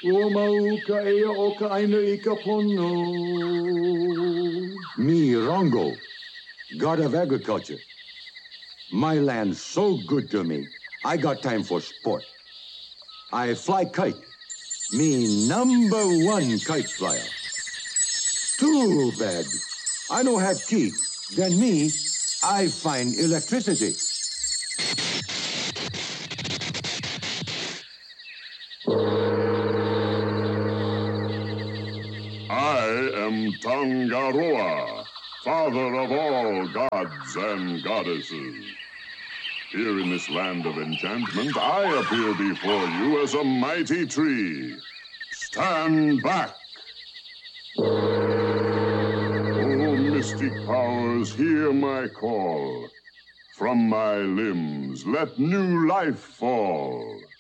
O mauka ea o ka aina I ka pono. Me, Rongo, god of agriculture. My land's so good to me. I got time for sport. I fly kite. Me number one kite flyer. Too bad. I don't have key. Then me, I find electricity. I am Tangaroa, father of all gods and goddesses. Here in this land of enchantment, I appear before you as a mighty tree. Stand back! Oh, mystic powers, hear my call. From my limbs, let new life fall.